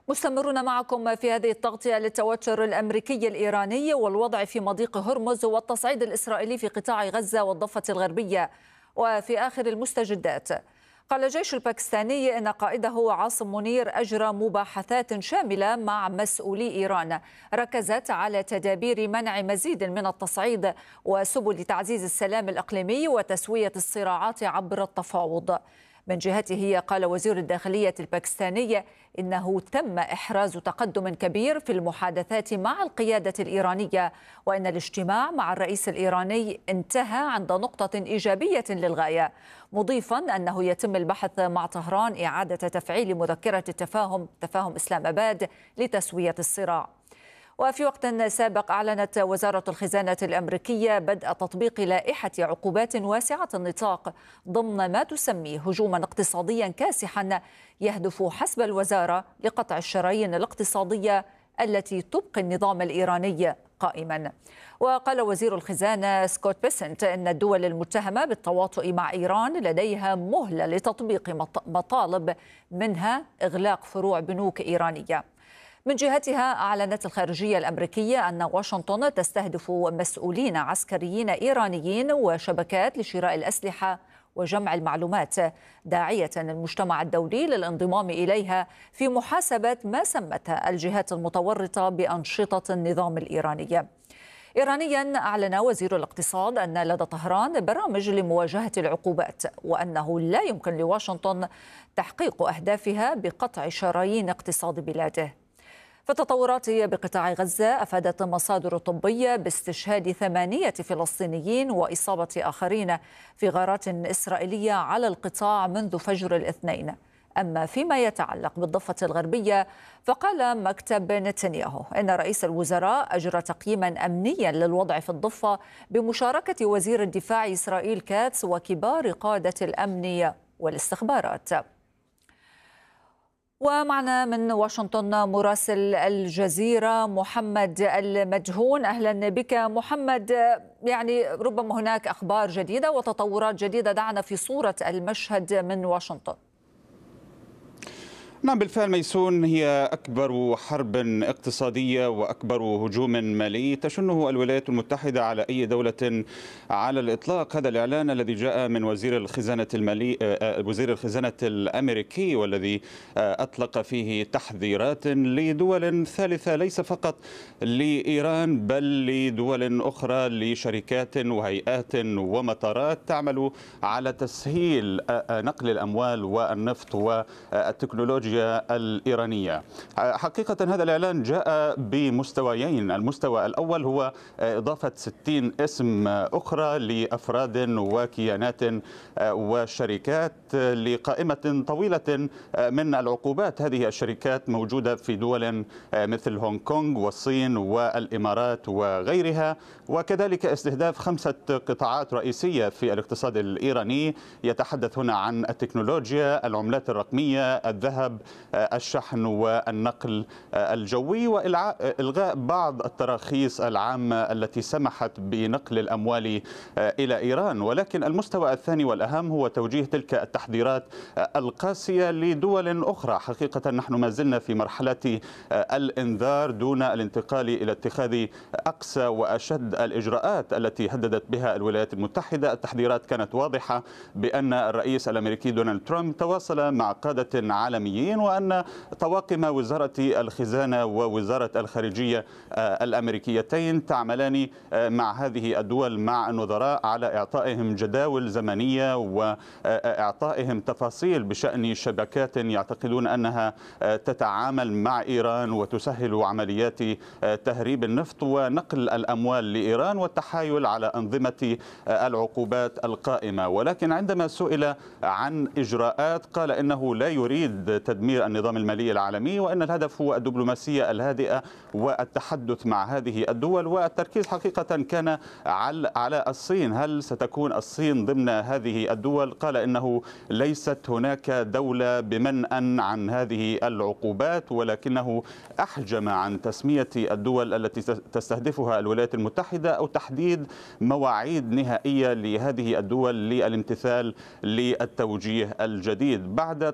مستمرون معكم في هذه التغطية للتوتر الأمريكي الإيراني والوضع في مضيق هرمز والتصعيد الإسرائيلي في قطاع غزة والضفة الغربية. وفي آخر المستجدات، قال الجيش الباكستاني إن قائده عاصم منير أجرى مباحثات شاملة مع مسؤولي إيران ركزت على تدابير منع مزيد من التصعيد وسبل تعزيز السلام الإقليمي وتسوية الصراعات عبر التفاوض. من جهته قال وزير الداخلية الباكستاني إنه تم إحراز تقدم كبير في المحادثات مع القيادة الإيرانية، وإن الاجتماع مع الرئيس الإيراني انتهى عند نقطة إيجابية للغاية، مضيفا أنه يتم البحث مع طهران إعادة تفعيل مذكرة تفاهم إسلام أباد لتسوية الصراع. وفي وقت سابق أعلنت وزارة الخزانة الأمريكية بدء تطبيق لائحة عقوبات واسعة النطاق ضمن ما تسميه هجوما اقتصاديا كاسحا يهدف حسب الوزارة لقطع الشرايين الاقتصادية التي تبقي النظام الإيراني قائما. وقال وزير الخزانة سكوت بيسنت إن الدول المتهمة بالتواطؤ مع إيران لديها مهلة لتطبيق مطالب منها إغلاق فروع بنوك إيرانية. من جهتها أعلنت الخارجية الأمريكية أن واشنطن تستهدف مسؤولين عسكريين إيرانيين وشبكات لشراء الأسلحة وجمع المعلومات، داعية المجتمع الدولي للانضمام إليها في محاسبة ما سمتها الجهات المتورطة بأنشطة النظام الإيراني. إيرانيا أعلن وزير الاقتصاد أن لدى طهران برامج لمواجهة العقوبات، وأنه لا يمكن لواشنطن تحقيق أهدافها بقطع شرايين اقتصاد بلاده. في التطورات بقطاع غزة، أفادت مصادر طبية باستشهاد 8 فلسطينيين وإصابة آخرين في غارات إسرائيلية على القطاع منذ فجر الاثنين. أما فيما يتعلق بالضفة الغربية، فقال مكتب نتنياهو إن رئيس الوزراء أجرى تقييما أمنيا للوضع في الضفة بمشاركة وزير الدفاع إسرائيل كاتس وكبار قادة الأمن والاستخبارات. ومعنا من واشنطن مراسل الجزيرة محمد المجهون. أهلا بك محمد. يعني ربما هناك أخبار جديدة وتطورات جديدة، دعنا في صورة المشهد من واشنطن. نعم بالفعل ميسون، هي أكبر حرب اقتصادية وأكبر هجوم مالي تشنه الولايات المتحدة على أي دولة على الإطلاق. هذا الإعلان الذي جاء من وزير الخزانة الأمريكي، والذي أطلق فيه تحذيرات لدول ثالثة ليس فقط لإيران بل لدول أخرى، لشركات وهيئات ومطارات تعمل على تسهيل نقل الأموال والنفط والتكنولوجيا الإيرانية. حقيقة هذا الإعلان جاء بمستويين. المستوى الأول هو إضافة 60 اسم أخرى لأفراد وكيانات وشركات لقائمة طويلة من العقوبات. هذه الشركات موجودة في دول مثل هونغ كونغ والصين والإمارات وغيرها، وكذلك استهداف 5 قطاعات رئيسية في الاقتصاد الإيراني. يتحدث هنا عن التكنولوجيا، العملات الرقمية، الذهب، الشحن والنقل الجوي، وإلغاء بعض التراخيص العامة التي سمحت بنقل الأموال إلى إيران. ولكن المستوى الثاني والأهم هو توجيه تلك التحذيرات القاسية لدول أخرى. حقيقة نحن ما زلنا في مرحلة الإنذار دون الانتقال إلى اتخاذ أقسى وأشد الإجراءات التي هددت بها الولايات المتحدة. التحذيرات كانت واضحة بأن الرئيس الأمريكي دونالد ترامب تواصل مع قادة عالميين، وأن طواقم وزارة الخزانة ووزارة الخارجية الأمريكيتين تعملان مع هذه الدول مع النظراء على إعطائهم جداول زمنية وإعطائهم تفاصيل بشأن شبكات يعتقدون أنها تتعامل مع إيران وتسهل عمليات تهريب النفط ونقل الأموال لإيران والتحايل على أنظمة العقوبات القائمة. ولكن عندما سئل عن إجراءات قال إنه لا يريد تدمير النظام المالي العالمي، وأن الهدف هو الدبلوماسية الهادئة والتحدث مع هذه الدول. والتركيز حقيقة كان على الصين. هل ستكون الصين ضمن هذه الدول؟ قال إنه ليست هناك دولة بمنأى عن هذه العقوبات، ولكنه أحجم عن تسمية الدول التي تستهدفها الولايات المتحدة أو تحديد مواعيد نهائية لهذه الدول للامتثال للتوجيه الجديد. بعد